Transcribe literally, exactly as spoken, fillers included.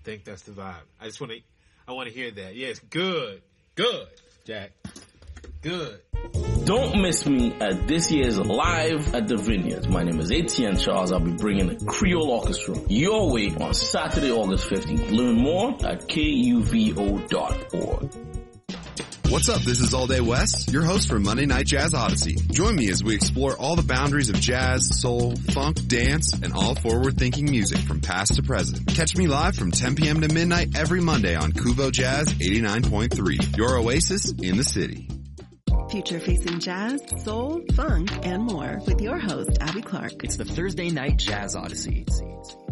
think that's the vibe. I just want to, I want to hear that. Yes, good, good, Jack, good. Don't miss me at this year's Live at the Vineyards. My name is Etienne Charles. I'll be bringing the Creole Orchestra your way on Saturday, August fifteenth. Learn more at K U V O dot org. What's up? This is All Day West, your host for Monday Night Jazz Odyssey. Join me as we explore all the boundaries of jazz, soul, funk, dance, and all forward-thinking music from past to present. Catch me live from ten p.m. to midnight every Monday on Kuvo Jazz eighty-nine point three, your oasis in the city. Future-facing jazz, soul, funk, and more with your host, Abby Clark. It's the Thursday Night Jazz Odyssey.